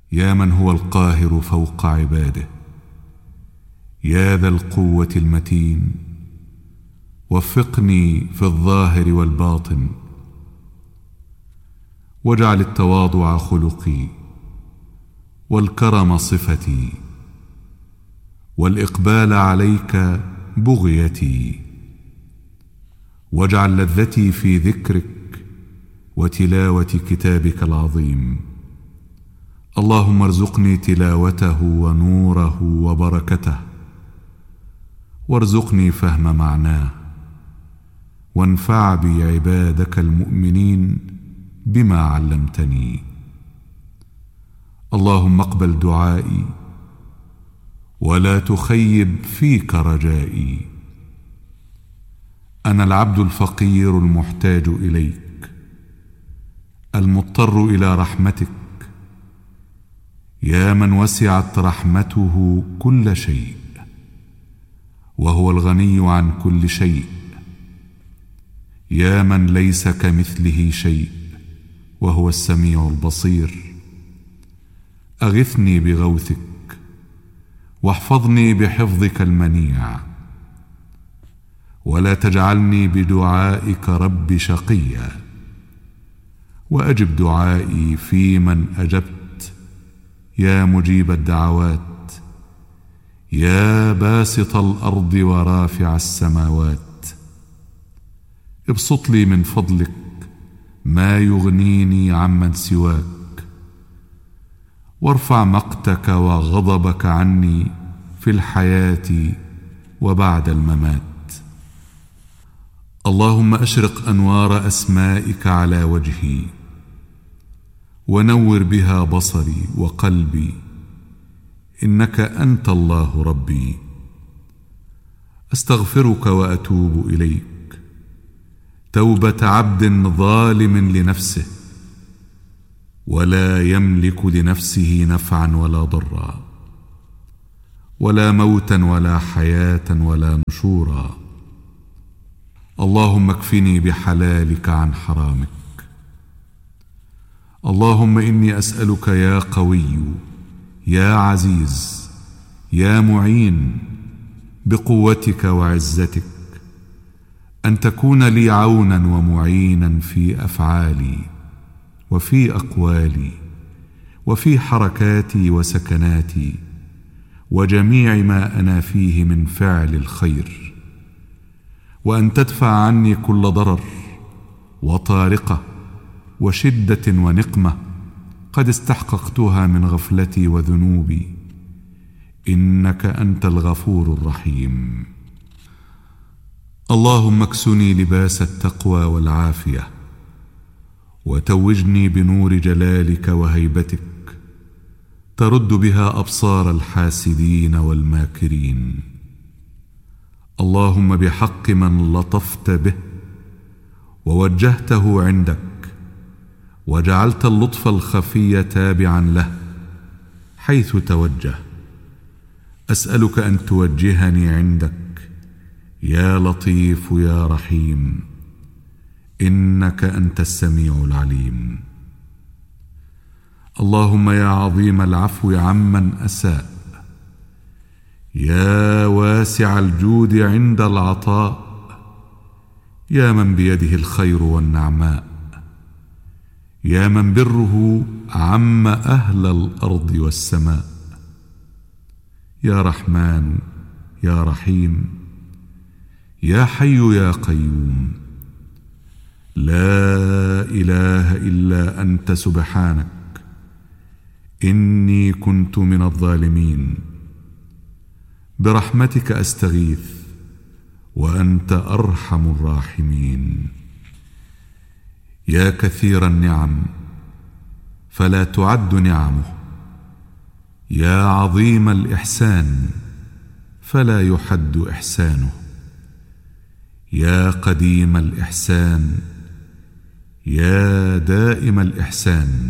يا من هو القاهر فوق عباده، يا ذا القوة المتين، وفقني في الظاهر والباطن، واجعل التواضع خلقي، والكرم صفتي، والإقبال عليك بغيتي، واجعل لذتي في ذكرك وتلاوة كتابك العظيم. اللهم ارزقني تلاوته ونوره وبركته، وارزقني فهم معناه، وانفع بي عبادك المؤمنين بما علمتني. اللهم اقبل دعائي، ولا تخيب فيك رجائي. أنا العبد الفقير المحتاج إليك، المضطر إلى رحمتك، يا من وسعت رحمته كل شيء، وهو الغني عن كل شيء، يا من ليس كمثله شيء، وهو السميع البصير. أغثني بغوثك، واحفظني بحفظك المنيع، ولا تجعلني بدعائك رب شقيا، وأجب دعائي في من أجبت، يا مجيب الدعوات، يا باسط الأرض ورافع السماوات. ابسط لي من فضلك ما يغنيني عمن سواك، وارفع مقتك وغضبك عني في الحياة وبعد الممات. اللهم أشرق أنوار أسمائك على وجهي، ونور بها بصري وقلبي، إنك أنت الله ربي. أستغفرك وأتوب إليك توبة عبد ظالم لنفسه، ولا يملك لنفسه نفعا ولا ضرا، ولا موتا ولا حياة ولا نشورا. اللهم اكفني بحلالك عن حرامك. اللهم إني أسألك يا قوي يا عزيز يا معين بقوتك وعزتك أن تكون لي عونا ومعينا في أفعالي وفي أقوالي وفي حركاتي وسكناتي وجميع ما أنا فيه من فعل الخير، وأن تدفع عني كل ضرر وطارقة وشدة ونقمة قد استحققتها من غفلتي وذنوبي، إنك أنت الغفور الرحيم. اللهم اكسني لباس التقوى والعافية، وتوجني بنور جلالك وهيبتك ترد بها أبصار الحاسدين والماكرين. اللهم بحق من لطفت به ووجهته عندك، وجعلت اللطف الخفي تابعا له حيث توجه، أسألك أن توجهني عندك يا لطيف يا رحيم، إنك أنت السميع العليم. اللهم يا عظيم العفو عمن أساء، يا واسع الجود عند العطاء، يا من بيده الخير والنعماء، يا من بره عم أهل الأرض والسماء، يا رحمن يا رحيم، يا حي يا قيوم، لا إله إلا أنت سبحانك إني كنت من الظالمين. برحمتك أستغيث وأنت أرحم الراحمين. يا كثير النعم فلا تعد نعمه، يا عظيم الإحسان فلا يحد إحسانه، يا قديم الإحسان يا دائم الإحسان،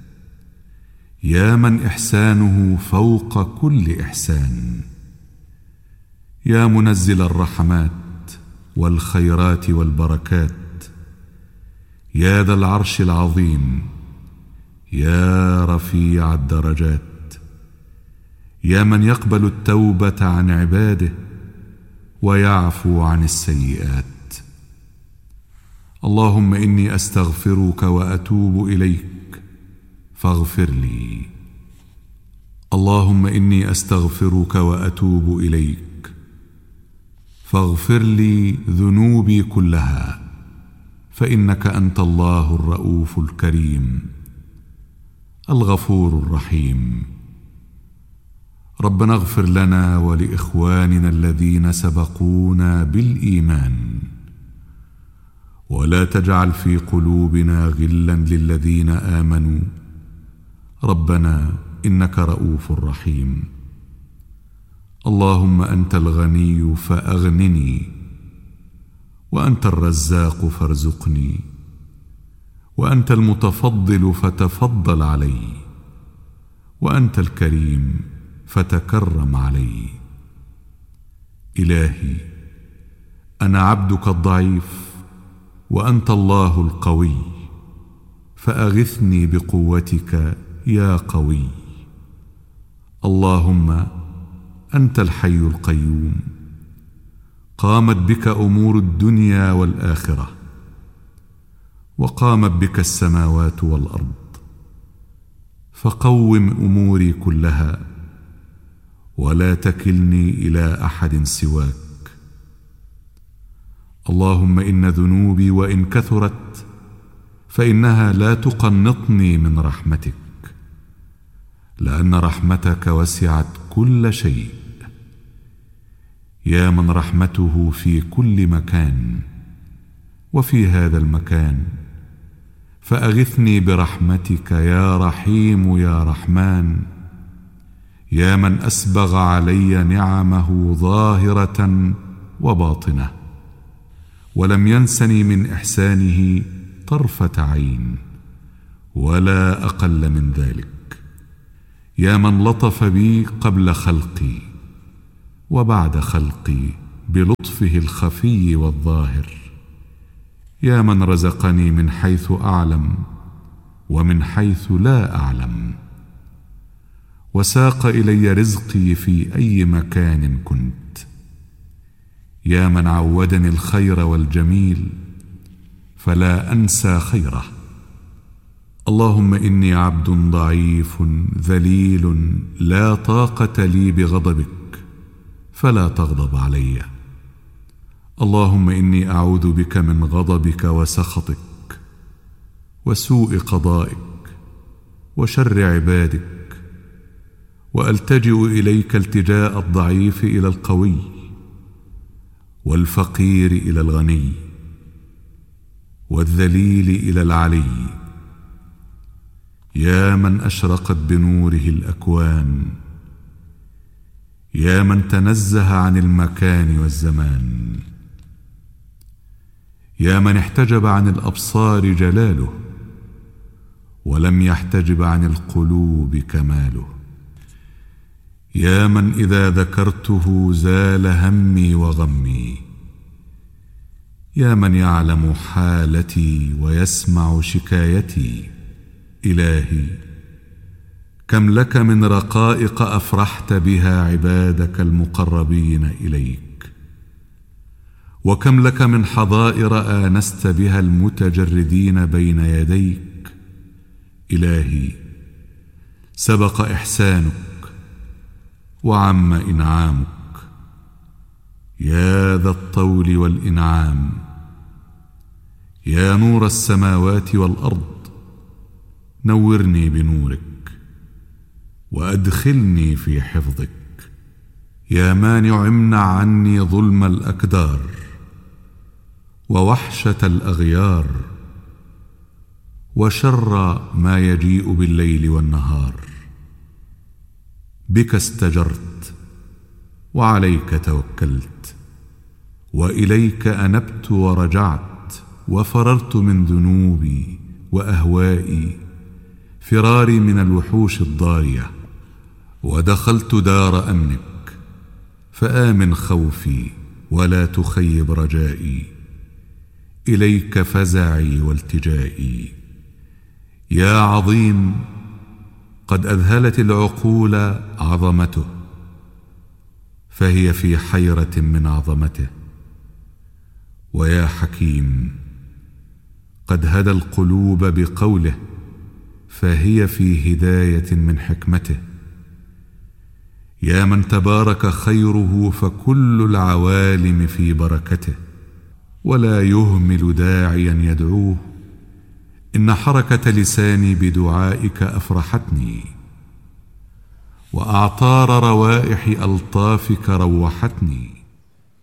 يا من إحسانه فوق كل إحسان، يا منزل الرحمات والخيرات والبركات، يا ذا العرش العظيم، يا رفيع الدرجات، يا من يقبل التوبة عن عباده ويعفو عن السيئات. اللهم إني أستغفرك وأتوب إليك فاغفر لي. اللهم إني أستغفرك وأتوب إليك فاغفر لي ذنوبي كلها، فإنك أنت الله الرؤوف الكريم الغفور الرحيم. ربنا اغفر لنا ولإخواننا الذين سبقونا بالإيمان، ولا تجعل في قلوبنا غلا للذين آمنوا، ربنا إنك رؤوف رحيم. اللهم أنت الغني فأغنني، وأنت الرزاق فارزقني، وأنت المتفضل فتفضل علي، وأنت الكريم فتكرم علي. إلهي، أنا عبدك الضعيف وأنت الله القوي، فأغثني بقوتك يا قوي. اللهم أنت الحي القيوم، قامت بك أمور الدنيا والآخرة، وقامت بك السماوات والأرض، فقوم أموري كلها، ولا تكلني إلى أحد سواك. اللهم إن ذنوبي وإن كثرت فإنها لا تقنطني من رحمتك، لأن رحمتك وسعت كل شيء. يا من رحمته في كل مكان وفي هذا المكان، فأغثني برحمتك يا رحيم يا رحمن. يا من أسبغ علي نعمه ظاهرة وباطنة، ولم ينسني من إحسانه طرفة عين ولا أقل من ذلك. يا من لطف بي قبل خلقي وبعد خلقي بلطفه الخفي والظاهر. يا من رزقني من حيث أعلم ومن حيث لا أعلم، وساق إلي رزقي في أي مكان كنت. يا من عودني الخير والجميل فلا أنسى خيره. اللهم إني عبد ضعيف ذليل لا طاقة لي بغضبك، فلا تغضب علي. اللهم إني أعوذ بك من غضبك وسخطك وسوء قضائك وشر عبادك، وألتجئ إليك التجاء الضعيف إلى القوي والفقير إلى الغني والذليل إلى العلي. يا من أشرقت بنوره الأكوان، يا من تنزه عن المكان والزمان، يا من احتجب عن الأبصار جلاله ولم يحتجب عن القلوب كماله. يا من إذا ذكرته زال همي وغمي. يا من يعلم حالتي ويسمع شكايتي. إلهي، كم لك من رقائق أفرحت بها عبادك المقربين إليك، وكم لك من حظائر آنست بها المتجردين بين يديك. إلهي، سبق إحسانك وعم إنعامك. يا ذا الطول والإنعام، يا نور السماوات والأرض، نورني بنورك وأدخلني في حفظك. يا مانع امنع عني ظلم الأكدار ووحشة الأغيار وشر ما يجيء بالليل والنهار. بك استجرت وعليك توكلت، وإليك أنبت ورجعت، وفررت من ذنوبي وأهوائي فراري من الوحوش الضارية، ودخلت دار أمنك فآمن خوفي ولا تخيب رجائي. إليك فزعي والتجائي. يا عظيم قد أذهلت العقول عظمته، فهي في حيرة من عظمته. ويا حكيم قد هدى القلوب بقوله، فهي في هداية من حكمته. يا من تبارك خيره، فكل العوالم في بركته، ولا يهمل داعيا يدعوه. إن حركة لساني بدعائك أفرحتني، وأعطار روائح ألطافك روحتني.